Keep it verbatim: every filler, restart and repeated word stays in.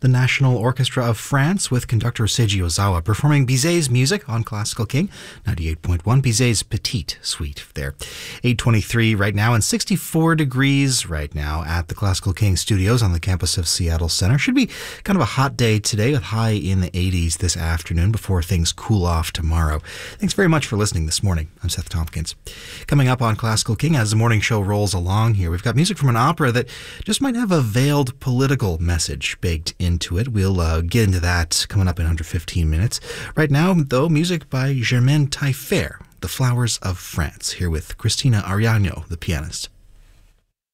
the National Orchestra of France with conductor Seiji Ozawa performing Bizet's music on Classical King ninety-eight point one, Bizet's Petite Suite there. eight twenty-three right now and sixty-four degrees right now at the Classical King studios on the campus of Seattle Center. Should be kind of a hot day today with high in the eighties this afternoon before things cool off tomorrow. Thanks very much for listening this morning. I'm Seth Tompkins. Coming up on Classical King as the morning show rolls along here, we've got music from an opera that just might have a veiled political message baked into it. We'll uh, get into that coming up in under fifteen minutes. Right now, though, music by Germaine Taillefer, The Flowers of France, here with Christina Ariano, the pianist.